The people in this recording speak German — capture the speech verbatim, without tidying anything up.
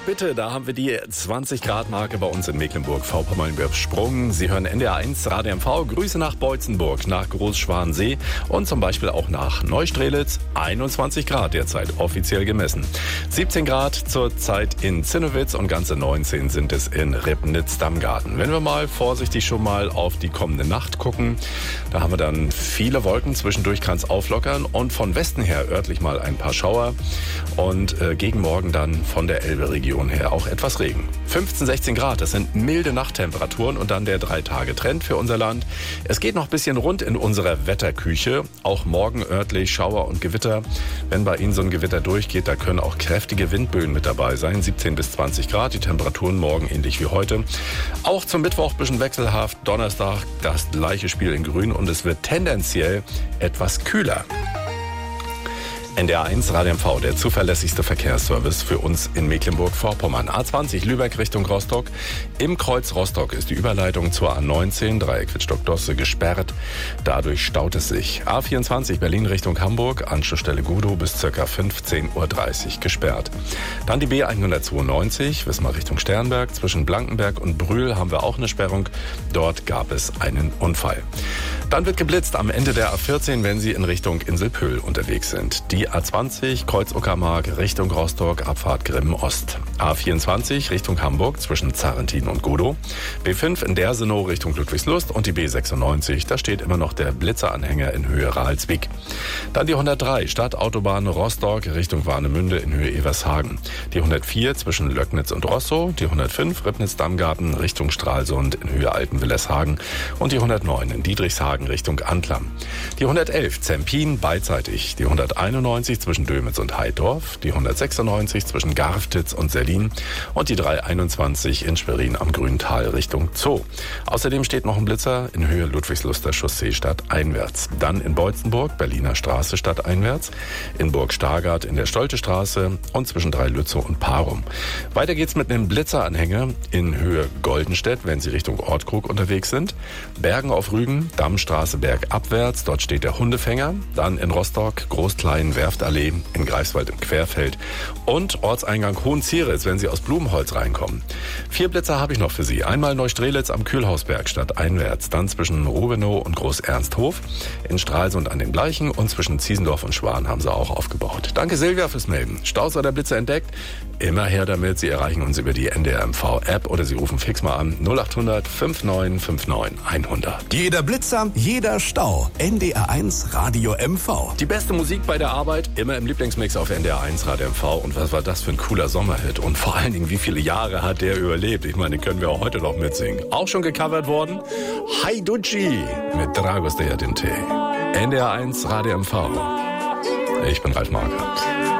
Und bitte, da haben wir die zwanzig Grad Marke bei uns in Mecklenburg-Vorpommern übersprungen. Sie hören N D R eins Radio M V. Grüße nach Beutzenburg, nach Großschwansee und zum Beispiel auch nach Neustrelitz. einundzwanzig Grad derzeit offiziell gemessen. siebzehn Grad zurzeit in Zinnowitz und ganze neunzehn sind es in Ribnitz-Dammgarten. Wenn wir mal vorsichtig schon mal auf die kommende Nacht gucken, da haben wir dann viele Wolken, zwischendurch kann es auflockern und von Westen her örtlich mal ein paar Schauer und äh, gegen Morgen dann von der Elbe-Region her auch etwas Regen. fünfzehn, sechzehn Grad, das sind milde Nachttemperaturen und dann der Drei-Tage-Trend für unser Land. Es geht noch ein bisschen rund in unserer Wetterküche. Auch morgen örtlich Schauer und Gewitter. Wenn bei Ihnen so ein Gewitter durchgeht, da können auch kräftige Windböen mit dabei sein. siebzehn bis zwanzig Grad, die Temperaturen morgen ähnlich wie heute. Auch zum Mittwoch ein bisschen wechselhaft. Donnerstag das gleiche Spiel in Grün und es wird tendenziell etwas kühler. N D R eins Radio M V, der zuverlässigste Verkehrsservice für uns in Mecklenburg-Vorpommern. A zwanzig Lübeck Richtung Rostock. Im Kreuz Rostock ist die Überleitung zur A neunzehn, Dreieck Wittstock-Dosse, gesperrt. Dadurch staut es sich. A vierundzwanzig Berlin Richtung Hamburg, Anschlussstelle Gudow bis ca. fünfzehn Uhr dreißig gesperrt. Dann die B hundertzweiundneunzig, Wismar Richtung Sternberg. Zwischen Blankenberg und Brühl haben wir auch eine Sperrung. Dort gab es einen Unfall. Dann wird geblitzt am Ende der A vierzehn, wenn Sie in Richtung Inselpöhl unterwegs sind. Die A zwanzig, Kreuz Uckermark, Richtung Rostock, Abfahrt Grimmen Ost. A vierundzwanzig, Richtung Hamburg, zwischen Zarrentin und Godow. B fünf in Dersenow, Richtung Ludwigslust. Und die B sechsundneunzig, da steht immer noch der Blitzeranhänger in Höhe Rahlswijk. Dann die hundertdrei, Stadtautobahn Rostock, Richtung Warnemünde in Höhe Evershagen. Die hundertvier zwischen Löcknitz und Rostow. Die hundertfünf, Ribnitz-Dammgarten, Richtung Stralsund in Höhe Altenwilleshagen. Und die hundertneun in Dietrichshagen, Richtung Antlam. Die hundertelf, Zempin, beidseitig. Die hunderteinundneunzig zwischen Dömitz und Heidorf, die hundertsechsundneunzig zwischen Garftitz und Sellin und die dreihunderteinundzwanzig in Schwerin am Grüntal Richtung Zoo. Außerdem steht noch ein Blitzer in Höhe Ludwigsluster Chaussee stadteinwärts. Dann in Beutzenburg, Berliner Straße stadteinwärts, in Burg Stargard in der Stolte Straße und zwischen Dreilützow und Parum. Weiter geht's mit einem Blitzeranhänger in Höhe Goldenstedt, wenn Sie Richtung Ortkrug unterwegs sind. Bergen auf Rügen, Dammstraße bergabwärts, dort steht der Hundefänger. Dann in Rostock, Großklein, Werftallee, in Greifswald im Querfeld und Ortseingang Hohenzieritz, wenn Sie aus Blumenholz reinkommen. Vier Blitzer habe ich noch für Sie. Einmal Neustrelitz am Kühlhausberg stadteinwärts, dann zwischen Rubenow und Groß-Ernsthof, in Stralsund an den Bleichen und zwischen Ziesendorf und Schwan haben sie auch aufgebaut. Danke Silvia fürs Melden. Staus oder Blitzer entdeckt? Immer her damit. Sie erreichen uns über die N D R M V App oder Sie rufen fix mal an null acht hundert fünfundneunzig neunundfünfzig hundert. Jeder Blitzer, jeder Stau. N D R eins Radio M V. Die beste Musik bei der Arbeit, immer im Lieblingsmix auf N D R eins Radio M V. Und was war das für ein cooler Sommerhit? Und vor allen Dingen, wie viele Jahre hat der überlebt? Ich meine, den können wir auch heute noch mitsingen. Auch schon gecovert worden? Haiducci mit Dragos de Jadinte. N D R eins Radio M V. Ich bin Ralf Markert.